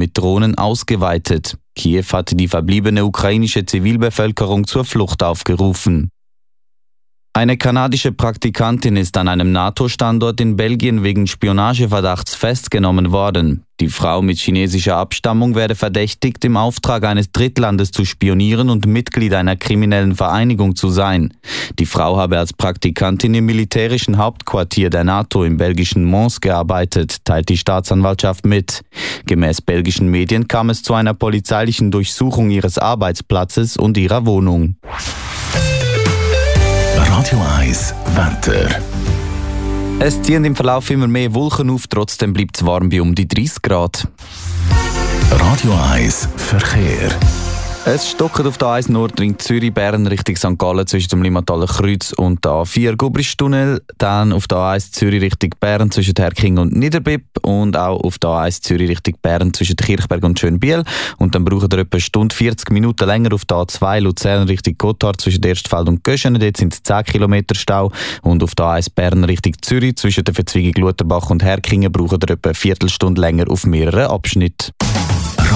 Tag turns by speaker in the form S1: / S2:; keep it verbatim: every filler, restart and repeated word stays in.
S1: mit Drohnen ausgeweitet. Kiew hatte die verbliebene ukrainische Zivilbevölkerung zur Flucht aufgerufen. Eine kanadische Praktikantin ist an einem NATO-Standort in Belgien wegen Spionageverdachts festgenommen worden. Die Frau mit chinesischer Abstammung werde verdächtigt, im Auftrag eines Drittlandes zu spionieren und Mitglied einer kriminellen Vereinigung zu sein. Die Frau habe als Praktikantin im militärischen Hauptquartier der NATO im belgischen Mons gearbeitet, teilt die Staatsanwaltschaft mit. Gemäß belgischen Medien kam es zu einer polizeilichen Durchsuchung ihres Arbeitsplatzes und ihrer Wohnung.
S2: Radio eins Wetter.
S1: Es ziehen im Verlauf immer mehr Wolken auf, trotzdem bleibt es warm bei um die dreißig Grad.
S2: Radio eins Verkehr.
S1: Es stockt auf der A eins Nordring Zürich-Bern Richtung Sankt Gallen zwischen dem Limmataler Kreuz und der A vier Gubristunnel. Dann auf der A eins Zürich Richtung Bern zwischen Herking und Niederbipp und auch auf der A eins Zürich Richtung Bern zwischen Kirchberg und Schönbiel. Und dann braucht ihr etwa eine Stunde vierzig Minuten länger auf der A zwei Luzern Richtung Gotthard zwischen Erstfeld und Göschenen. Dort sind es zehn Kilometer Stau. Und auf der A eins Bern Richtung Zürich zwischen der Verzweigung Lutherbach und Herkingen braucht ihr etwa eine Viertelstunde länger auf mehreren Abschnitten.